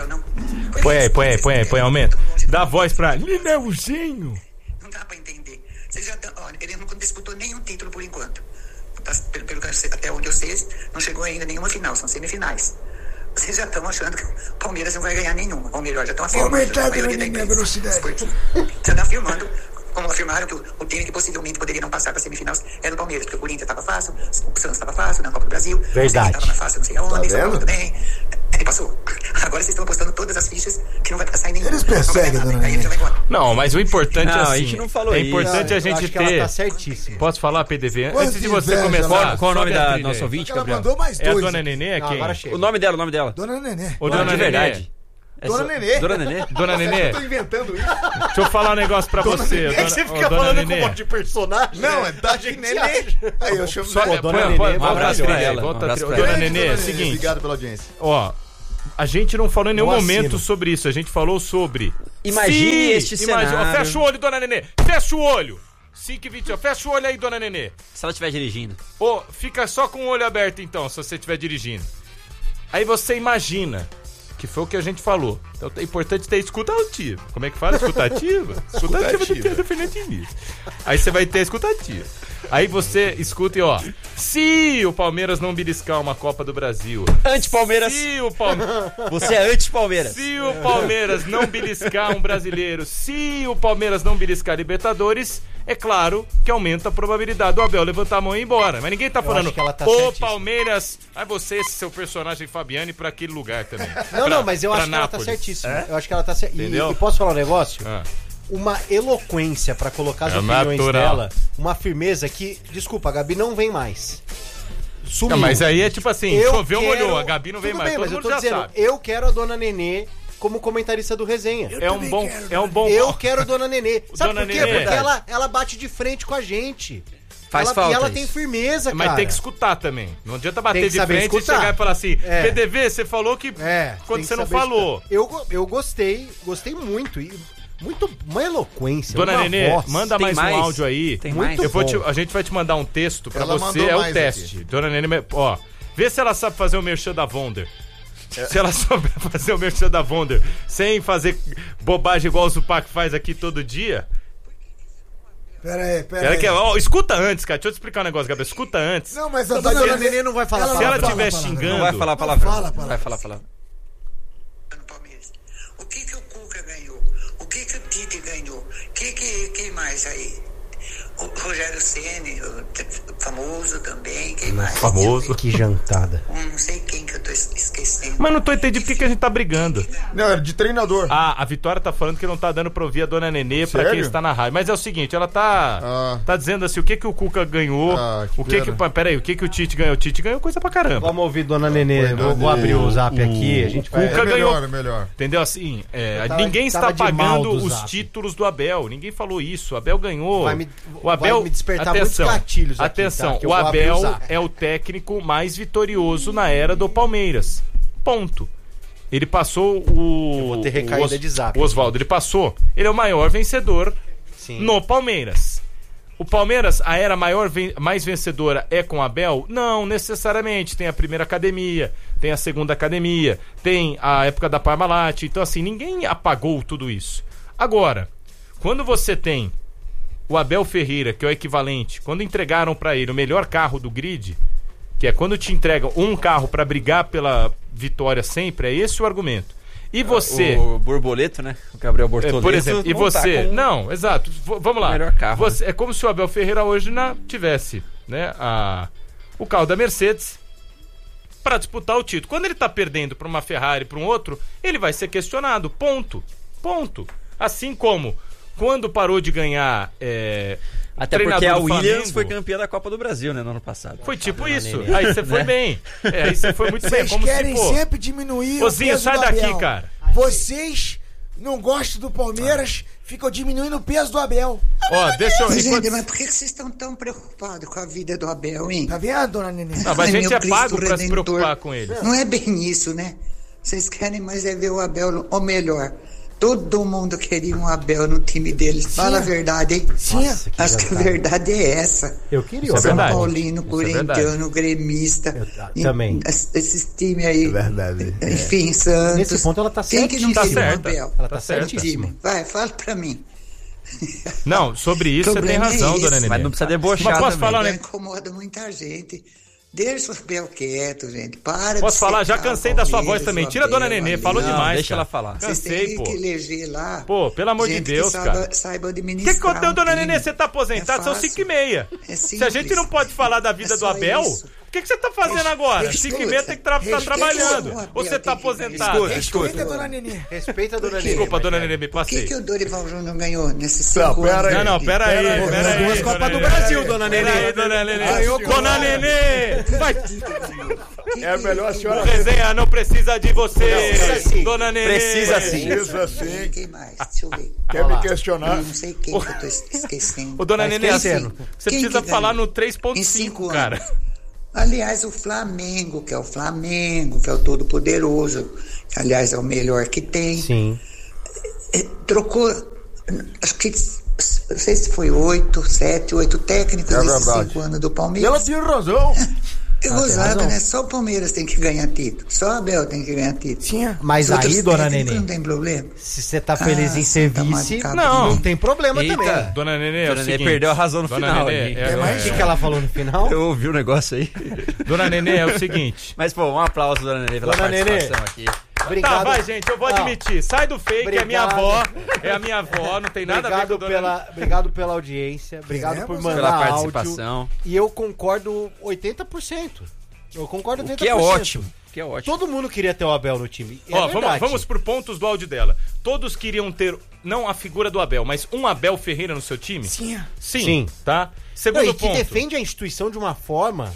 Abel, não. Põe, aumenta. Dá voz pra Lineuzinho. Não dá pra entender. Vocês já estão. Olha, ele não disputou nenhum título por enquanto. Pelo que até onde eu sei, não chegou ainda a nenhuma final, são semifinais. Vocês já estão achando que o Palmeiras não vai ganhar nenhuma. Ou melhor, já estão afirmando. Aumentar a velocidade. Já estão afirmando, como afirmaram que o time que possivelmente poderia não passar para semifinais era o Palmeiras, porque o Corinthians estava fácil, o Santos estava fácil na Copa do Brasil. Verdade. Estava fácil, não sei aonde, São Paulo também. Ele passou. Agora vocês estão apostando todas as fichas que não vai passar em nenhum. Eles perseguem, dona Aí ele já vai embora. Não, mas o importante é assim. A gente não falou é isso. importante a gente acho que ter. ela tá certíssima. Posso falar, PDV? Quanto Antes de você inveja, começar. Qual o nome sobe a da trilha nossa aí. ouvinte, Ela Gabriel? mandou mais É a dois. Dona Nenê? É Não, quem? agora chega. O nome dela. Dona Nenê. Ô, Dona de Nenê. verdade. Dona Nenê. Dona Nenê? Dona Nenê, Eu tô inventando isso. deixa eu falar um negócio pra você. É que você fica falando com um monte de personagem. Não, é da gente Nenê. Aí eu chamo Só, Dona Nenê, volta a abraço trilha pra aí, ela, volta um a abraço trilha. pra Dona ela. Nenê, é o seguinte. Obrigado pela audiência. Ó, a gente não falou em nenhum Eu momento assino. sobre isso. A gente falou sobre. Imagine este cenário. Ó, fecha o olho, Dona Nenê. Fecha o olho. 5h20, fecha o olho aí, Dona Nenê. Se ela estiver dirigindo. Ô, fica só com o olho aberto então, se você estiver dirigindo. Aí você imagina, que foi o que a gente falou. Então é importante ter escuta ativa. Como é que fala? Escutativa? Escutativa do Pedro Fernandes. Aí você vai ter a escutativa. Aí você escuta e ó, se o Palmeiras não beliscar uma Copa do Brasil. Anti-Palmeiras. Se o Palmeiras. Você é anti-Palmeiras. Se o Palmeiras não beliscar um brasileiro, se o Palmeiras não beliscar Libertadores, é claro que aumenta a probabilidade do Abel levantar a mão e ir embora. Mas ninguém tá falando, acho que ela tá ô certíssima. Palmeiras, aí você, esse seu personagem Fabiane, pra aquele lugar também. Não, mas eu pra acho que ela tá Nápoles. certíssima. É? Eu acho que ela tá certíssima. Entendeu? E posso falar um negócio? Ah. Uma eloquência pra colocar as É opiniões natural. dela, uma firmeza que, desculpa, a Gabi não vem mais. Sumiu. Não, mas aí é tipo assim, Eu choveu, quero- molhou, a Gabi não vem Tudo mais, bem, todo mas eu mundo tô já dizendo, sabe. eu quero a Dona Nenê como comentarista do Resenha. É um bom... Eu quero a Dona Nenê. Sabe Dona por quê? Nenê. Porque ela bate de frente com a gente. Faz ela, falta E ela isso. tem firmeza, Mas cara. tem que escutar também. Não adianta bater Tem que de saber frente escutar. e chegar e falar assim, É. PDV, você falou que É, quando tem que você não saber falou. escutar. Eu gostei muito. E muito, uma eloquência, Dona uma Nenê, voz. manda Tem mais mais? um áudio aí. Tem Muito mais? bom. A gente vai te mandar um texto pra Ela você, mandou é o mais teste. aqui. Dona Nenê, ó, vê se ela sabe fazer o merchan da Wonder. Se ela souber fazer o merchan da Wonder sem fazer bobagem igual o Zupac faz aqui todo dia. Pera aí. Ela quer, ó, escuta antes, cara. Deixa eu te explicar um negócio, Gabriel. Escuta antes. Não, mas a Mas Dona a Nenê não vai falar Se ela palavrão. estiver fala, xingando. Não vai falar palavrão. Fala, Não vai falar palavrão. No Palmeiras. O que o Cuca ganhou? O que o Tite ganhou? Quem mais aí? O Rogério Ceni, o famoso também. Quem mais? Famoso. Que jantada. Não sei quem que eu tô esquecendo. Mas não tô entendendo por que a gente tá brigando. Não, era de treinador. Ah, a Vitória tá falando que não tá dando pra ouvir a Dona Nenê pra Sério? quem está na rádio. Mas é o seguinte, ela tá dizendo assim, o que o Cuca ganhou, Ah, que o que pena. Peraí, o que o Tite ganhou? O Tite ganhou coisa pra caramba. Vamos ouvir Dona Nenê. Vou abrir o zap aqui. A gente vai... Cuca É ganhou. melhor, é melhor. Entendeu? Assim, tava- ninguém está tava de mal pagando do os Zap. títulos do Abel. Ninguém falou isso. O Abel ganhou. O vai Abel, me despertar atenção, muitos gatilhos aqui, atenção. tá? Que eu O vou abrir o Abel Zap. é o técnico mais vitorioso na era do Palmeiras. Ponto. Ele passou o... vou ter recaída de Zap. O Oswaldo, ele passou. Ele é o maior vencedor Sim. no Palmeiras. O Palmeiras, a era mais vencedora é com o Abel? Não, necessariamente. Tem a primeira academia, tem a segunda academia, tem a época da Parmalat. Então, assim, ninguém apagou tudo isso. Agora, quando você tem o Abel Ferreira, que é o equivalente, quando entregaram pra ele o melhor carro do grid, que é quando te entregam um carro pra brigar pela vitória sempre, é esse o argumento. E você... O Borboleto, né? O Gabriel Bortoleto. por exemplo, e não você... tá com Não, exato. Vamos lá. o melhor carro, Você, é como se o Abel Ferreira hoje tivesse, né, o carro da Mercedes para disputar o título. Quando ele tá perdendo para uma Ferrari, para um outro, ele vai ser questionado. Ponto. Assim como quando parou de ganhar Até treinador porque a do Williams Flamengo, foi campeã da Copa do Brasil, né, no ano passado. foi tipo isso. Nenê. Aí você foi bem. Aí você foi muito bem. Vocês Como querem se, pô, sempre diminuir Ô, Zinho, o peso sai do daqui, Abel. cara. Vocês não gostam do Palmeiras, ficam diminuindo o peso do Abel. Ó, deixa eu... Gente, enquanto- mas por que vocês estão tão preocupados com a vida do Abel, hein? Tá vendo, Dona Nenê? Não, mas a Ai, gente meu é pago Cristo pra se Redentor. preocupar com ele. Não é bem isso, né? Vocês querem mais é ver o Abel, ou melhor, Todo mundo queria um Abel no time deles. Fala a verdade, hein? Sim. Acho que a verdade é essa. Eu queria Isso é São verdade. Paulino, Isso é verdade. corintiano, gremista. também. Esses times aí. Verdade. Enfim, Santos. Nesse ponto ela tá Quem que não Tá queria um certa. Abel? Ela tá Tá certa. certíssima. Time. Vai, fala pra mim. Não, sobre isso você tem Problema é razão, esse. dona Nenê. Mas não precisa debochar Mas posso também. falar, Abel né? incomoda muita gente. Deixa o Abel quieto, gente. Para Posso de falar? Já secar cansei o da sua Palmeiras, voz também. o Tira a dona Abel Nenê, ali. falou Não, demais, deixa cara. ela falar. Vocês Cansei, têm pô. que eleger lá. Pô, pelo amor de gente Deus, que cara. saiba O que administrar. aconteceu, dona time. Nenê? Você tá aposentado, É são fácil. 5h30. É Se a gente simples. não pode falar da vida É do só Abel, isso. o que você tá fazendo agora? 5h30 tem que estar Respeita trabalhando. o Abel, Ou você tá tem que- aposentado? Respeita, dona Nenê. Respeita a dona Nenê. Desculpa, dona Nenê, me Por que, passei. que o Dorival Júnior ganhou nesses Não, 5 pera anos? aí. Não, pera aí, Pera aí, pera aí. duas dona Copas do Nenê. Brasil, dona Pera Nenê. aí, dona Nenê. Ganhou com Dona a- Nenê! Vai. É melhor a senhora. Resenha não precisa de você. Precisa sim. Dona Nenê. Precisa sim. Precisa assim. Quem mais? Deixa eu ver. Quer me questionar? Eu não sei quem que eu tô esquecendo. Ô, dona Tá Nenê, esquecendo. você Quem precisa que falar ganhou? no 3.5, Em 5 cara. anos. Aliás, o Flamengo, que é o Flamengo, que é o todo-poderoso, que, aliás, é o melhor que tem. Sim. Trocou, acho que, não sei se foi 8 técnicos É nesses verdade. 5 anos do Ela Palmeiras. tinha razão. É gozada, né? Só o Palmeiras tem que ganhar título. Só o Abel tem que ganhar título. Sim. Mas Os outros aí, dona técnicos Nenê, Não tem problema. se você tá feliz em sim, ser tá vice, marcado. não tem problema Eita. também. Dona Nenê, é Dona o Nenê seguinte. perdeu a razão no Dona final Nenê, ali. O que ela falou no final? Eu ouvi o negócio aí. Dona Nenê, é o seguinte. Mas, pô, um aplauso, dona Nenê, pela Dona Nenê. participação aqui. Obrigado. Tá, vai, gente, eu vou Não. admitir. Sai do fake, é minha Obrigado. avó. É a minha avó, não tem nada a ver com a dona Nenê. Obrigado pela audiência, obrigado por Queremos, mandar Pela áudio. participação. E eu concordo 80%. Eu concordo 80%. O que é ótimo. O que é ótimo. Todo mundo queria ter o Abel no time. É Ó, verdade. vamos por pontos do áudio dela. Todos queriam ter, não a figura do Abel, mas um Abel Ferreira no seu time? Sim. Sim, tá? Não, Segundo e que ponto. defende a instituição de uma forma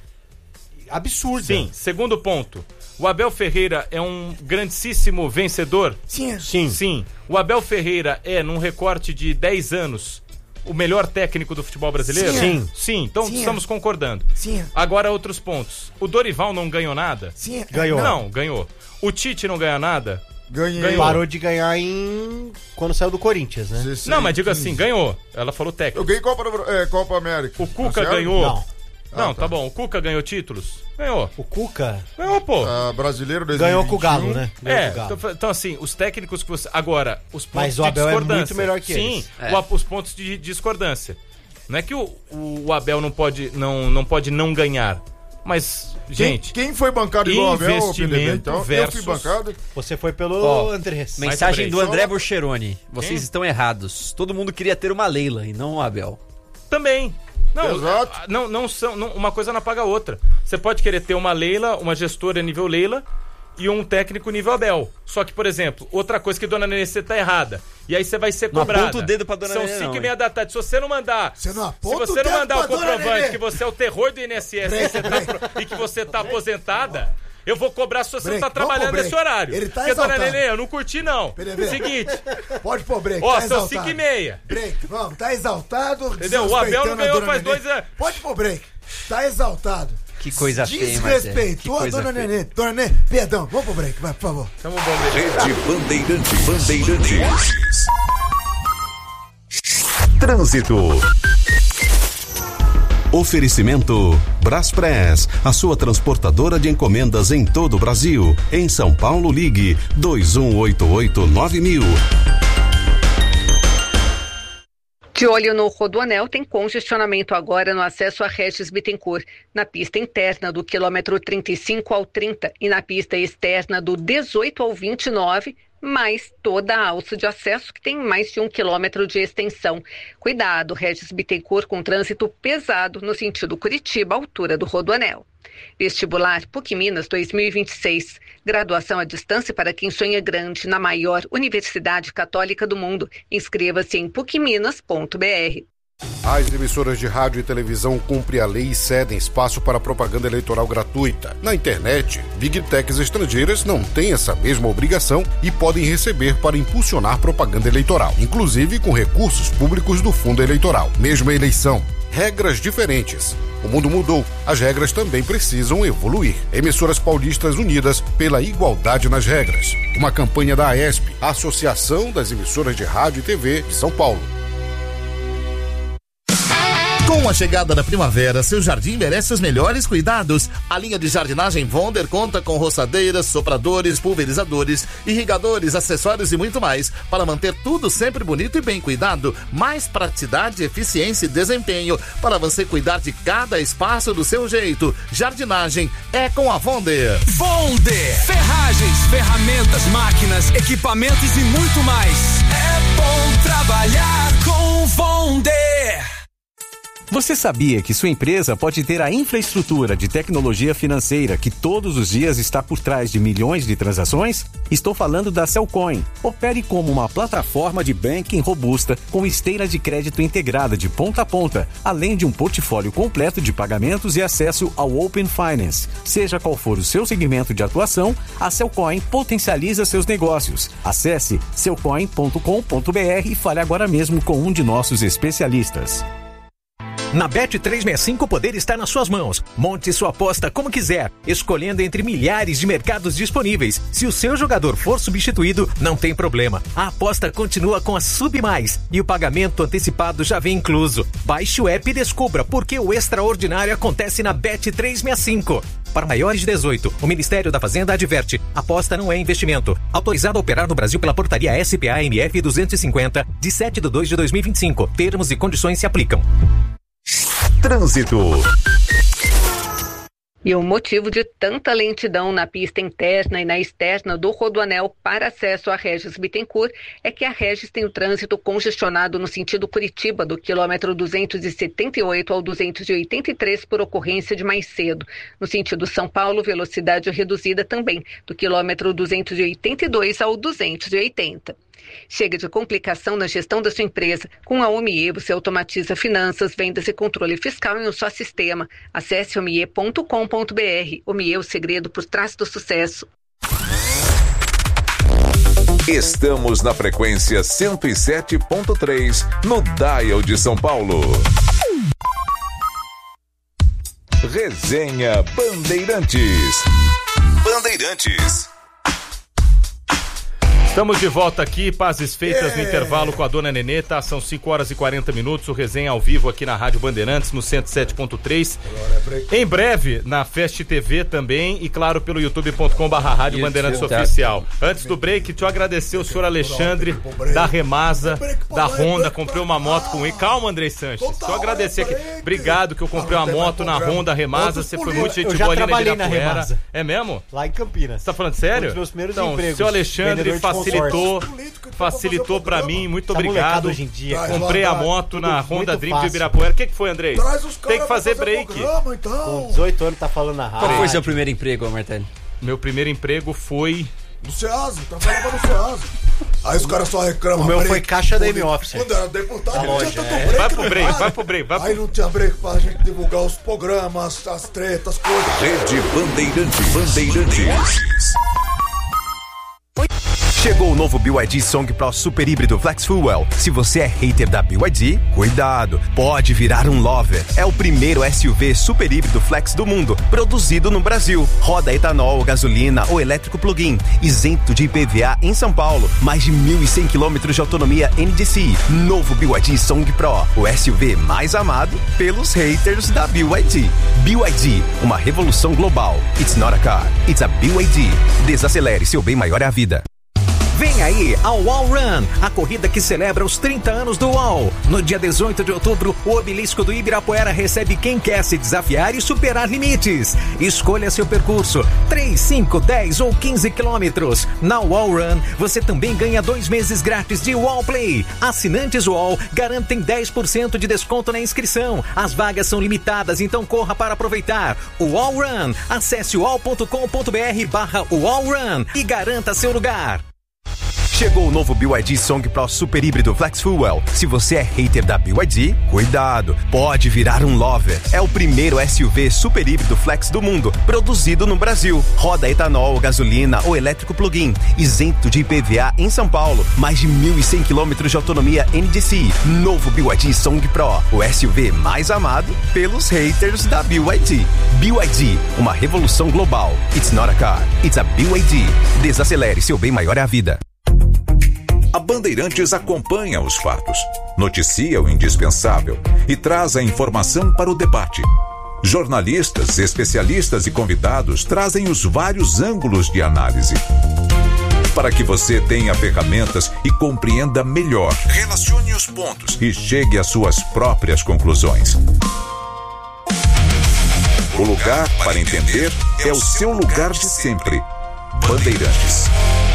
absurda. Sim, segundo ponto. O Abel Ferreira é um grandíssimo vencedor? Sim. Sim. Sim. O Abel Ferreira é, num recorte de 10 anos, o melhor técnico do futebol brasileiro? Sim. Sim, então Sim. estamos concordando. Sim. Agora, outros pontos. O Dorival não ganhou nada? Sim. Ganhou. Não, ganhou. O Tite não ganhou nada? Ganhei. Ganhou. Parou de ganhar quando saiu do Corinthians, né? 16, Não, mas diga 15. assim, ganhou. Ela falou Eu técnico. ganhei Copa América. O Cuca Tá certo? ganhou. Não. Não, Ah, tá tá. bom. O Cuca ganhou títulos? Ganhou. O Cuca Ganhou, pô. Ah, brasileiro 2021. ganhou com o Galo, né? Ganhou É, com o Galo. então assim, os técnicos que você. Agora, os pontos Mas o de Abel é discordância. muito melhor que Sim, eles. os pontos de discordância. Não é que o Abel não pode não ganhar. Mas, gente. Quem foi bancado igual o Abel, Investimento Pelé? Então, eu versus- fui bancado. Você foi pelo Ó, Andrés. Mensagem do Mas, André Burcheroni. Vocês estão errados. Todo mundo queria ter uma Leila e não um Abel. Também. Não, Exato. não são. Uma coisa não apaga a outra. Você pode querer ter uma Leila, uma gestora nível Leila e um técnico nível Abel. Só que, por exemplo, outra coisa que dona Nenê, você tá errada. E aí você vai ser Não cobrada. aponta o dedo pra dona São Nenê, não, 5h30 da tarde. Se você não mandar. Você não Se aponta você o não dedo mandar o pra dona comprovante Nenê. que você é o terror do INSS e que você tá aposentada, eu vou cobrar se você Break, tá vamos pro trabalhando break. nesse horário. Ele tá Porque, dona exaltado. Nenê, eu não curti, não. Peraí. Seguinte, Pode pôr break. ó, tá são exaltado. 5h30. Break, vamos, tá exaltado. Entendeu? O Abel não desrespeitando a ganhou dona faz Nenê. 2 anos. Pode pôr break. Tá exaltado. Que coisa feia, Marcelo. Que Desrespeitou a coisa dona feia. Nenê. Dona Nenê, perdão. Vamos pro break, vai, por favor. Tamo bom, beijo. Rede Bandeirantes. Trânsito. Oferecimento Braspress, a sua transportadora de encomendas em todo o Brasil. Em São Paulo, ligue 2188-9000. De olho no Rodoanel, tem congestionamento agora no acesso a Regis Bittencourt, na pista interna do quilômetro 35 ao 30 e na pista externa do 18 ao 29, mais toda a alça de acesso que tem mais de 1 quilômetro de extensão. Cuidado, Regis Bittencourt com trânsito pesado no sentido Curitiba, altura do Rodoanel. Vestibular PUC Minas 2026. Graduação à distância para quem sonha grande na maior universidade católica do mundo. Inscreva-se em pucminas.br. As emissoras de rádio e televisão cumprem a lei e cedem espaço para propaganda eleitoral gratuita. Na internet, Big Techs estrangeiras não têm essa mesma obrigação e podem receber para impulsionar propaganda eleitoral, inclusive com recursos públicos do fundo eleitoral. Mesma eleição, regras diferentes. O mundo mudou, as regras também precisam evoluir. Emissoras Paulistas Unidas pela Igualdade nas Regras. Uma campanha da AESP, Associação das Emissoras de Rádio e TV de São Paulo. Com a chegada da primavera, seu jardim merece os melhores cuidados. A linha de jardinagem Wonder conta com roçadeiras, sopradores, pulverizadores, irrigadores, acessórios e muito mais para manter tudo sempre bonito e bem cuidado. Mais praticidade, eficiência e desempenho para você cuidar de cada espaço do seu jeito. Jardinagem é com a Wonder. Wonder! Ferragens, ferramentas, máquinas, equipamentos e muito mais. É bom trabalhar com Wonder! Você sabia que sua empresa pode ter a infraestrutura de tecnologia financeira que todos os dias está por trás de milhões de transações? Estou falando da Cellcoin. Opere como uma plataforma de banking robusta com esteira de crédito integrada de ponta a ponta, além de um portfólio completo de pagamentos e acesso ao Open Finance. Seja qual for o seu segmento de atuação, a Cellcoin potencializa seus negócios. Acesse cellcoin.com.br e fale agora mesmo com um de nossos especialistas. Na Bet365 o poder está nas suas mãos. Monte sua aposta como quiser, escolhendo entre milhares de mercados disponíveis. Se o seu jogador for substituído, não tem problema. A aposta continua com a Submais e o pagamento antecipado já vem incluso. Baixe o app e descubra por que o extraordinário acontece na Bet365. Para maiores de 18, o Ministério da Fazenda adverte: aposta não é investimento. Autorizado a operar no Brasil pela portaria SPA-MF 250, de 7/2/2025. Termos e condições se aplicam. Trânsito. E o motivo de tanta lentidão na pista interna e na externa do Rodoanel para acesso a Regis Bittencourt é que a Regis tem o trânsito congestionado no sentido Curitiba, do quilômetro 278 ao 283 por ocorrência de mais cedo. No sentido São Paulo, velocidade reduzida também, do quilômetro 282 ao 280. Chega de complicação na gestão da sua empresa. Com a Omie, você automatiza finanças, vendas e controle fiscal em um só sistema. Acesse omie.com.br. Omie, o segredo por trás do sucesso. Estamos na frequência 107.3, no Dial de São Paulo. Resenha Bandeirantes. Bandeirantes. Estamos de volta aqui, pazes feitas no intervalo com a dona Nenê, tá? São 5 horas e 40 minutos, o resenha ao vivo aqui na Rádio Bandeirantes, no 107.3. Em breve, na Fest TV também e, claro, pelo youtube.com/Rádio Bandeirantes Oficial. Antes do break, deixa eu agradecer o senhor Alexandre, da Remasa, da Honda, comprei uma moto com ele. Calma, Andrei Sanches, deixa eu agradecer aqui. Obrigado que eu comprei uma moto na Honda Remasa, você foi muito gente boa ali na Ibirapuera. É mesmo? Lá em Campinas. Você tá falando sério? Meus primeiros então, empregos. Seu Alexandre facilitou pra mim, muito obrigado. Hoje em dia, comprei a moto na Honda Dream de Ibirapuera. O que foi, Andrei? Tem que fazer break. Programa, então. Com 18 anos tá falando na rádio. Qual foi seu primeiro emprego, Martelli? Meu primeiro emprego foi... No Ceasa, trabalhava no Ceasa. Aí os caras só reclamam. O meu foi caixa da M-Office. Quando era deputado, não tinha tanto break. Vai pro break. Aí não tinha break pra gente divulgar os programas, as tretas, as coisas. Rede Bandeirantes. Chegou o novo BYD Song Pro Super Híbrido Flex Fuel. Se você é hater da BYD, cuidado, pode virar um lover. É o primeiro SUV super híbrido flex do mundo, produzido no Brasil. Roda etanol, gasolina ou elétrico plug-in, isento de IPVA em São Paulo. Mais de 1.100 km de autonomia NDC. Novo BYD Song Pro, o SUV mais amado pelos haters da BYD. BYD, uma revolução global. It's not a car, it's a BYD. Desacelere, seu bem maior é a vida. Vem aí a UOL Run, a corrida que celebra os 30 anos do UOL. No dia 18 de outubro, o Obelisco do Ibirapuera recebe quem quer se desafiar e superar limites. Escolha seu percurso, 3, 5, 10 ou 15 quilômetros. Na UOL Run, você também ganha 2 meses grátis de UOL Play. Assinantes UOL garantem 10% de desconto na inscrição. As vagas são limitadas, então corra para aproveitar. UOL Run, acesse uol.com.br/UOL Run e garanta seu lugar. Chegou o novo BYD Song Pro Super Híbrido Flex Fuel. Se você é hater da BYD, cuidado, pode virar um lover. É o primeiro SUV super híbrido flex do mundo, produzido no Brasil. Roda etanol, gasolina ou elétrico plug-in, isento de IPVA em São Paulo. Mais de 1.100 km de autonomia NDCi. Novo BYD Song Pro, o SUV mais amado pelos haters da BYD. BYD, uma revolução global. It's not a car, it's a BYD. Desacelere, seu bem maior é a vida. A Bandeirantes acompanha os fatos, noticia o indispensável e traz a informação para o debate. Jornalistas, especialistas e convidados trazem os vários ângulos de análise. Para que você tenha ferramentas e compreenda melhor, relacione os pontos e chegue às suas próprias conclusões. O lugar para entender é o seu lugar de sempre. Bandeirantes.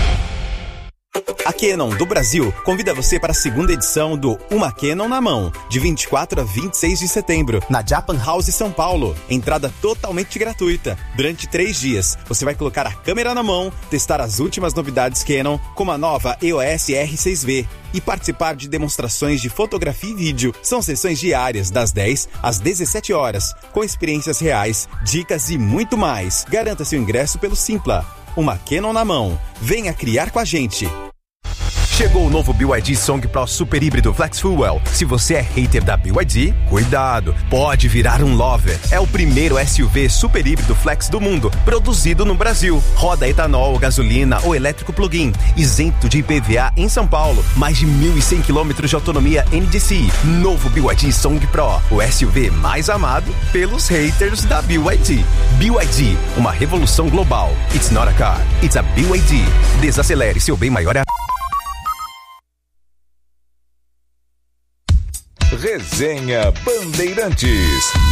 A Canon do Brasil convida você para a segunda edição do Uma Canon na Mão, de 24 a 26 de setembro, na Japan House São Paulo. Entrada totalmente gratuita. Durante 3 dias, você vai colocar a câmera na mão, testar as últimas novidades Canon, como a nova EOS R6V, e participar de demonstrações de fotografia e vídeo. São sessões diárias, das 10 às 17 horas, com experiências reais, dicas e muito mais. Garanta seu ingresso pelo Simpla. Uma Canon na Mão. Venha criar com a gente. Chegou o novo BYD Song Pro Super Híbrido Flex Fuel. Se você é hater da BYD, cuidado, pode virar um lover. É o primeiro SUV super híbrido flex do mundo, produzido no Brasil. Roda etanol, gasolina ou elétrico plug-in, isento de IPVA em São Paulo. Mais de 1.100 km de autonomia NDCi. Novo BYD Song Pro, o SUV mais amado pelos haters da BYD. BYD, uma revolução global. It's not a car, it's a BYD. Desacelere, seu bem maior é a... Resenha Bandeirantes.